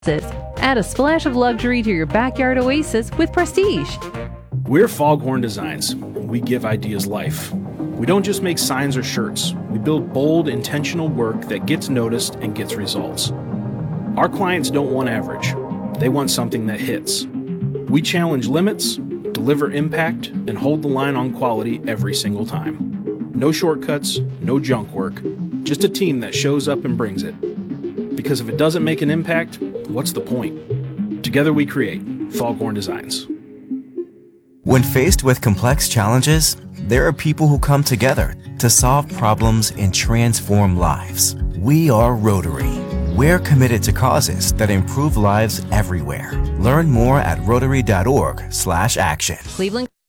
Add a splash of luxury to your backyard oasis with Prestige. We're Foghorn Designs. We give ideas life. We don't just make signs or shirts. We build bold, intentional work that gets noticed and gets results. Our clients don't want average. They want something that hits. We challenge limits, deliver impact, and hold the line on quality every single time. No shortcuts, no junk work, just a team that shows up and brings it. Because if it doesn't make an impact, what's the point? Together we create Foghorn Designs. When faced with complex challenges, there are people who come together to solve problems and transform lives. We are Rotary. We're committed to causes that improve lives everywhere. Learn more at rotary.org/action. Cleveland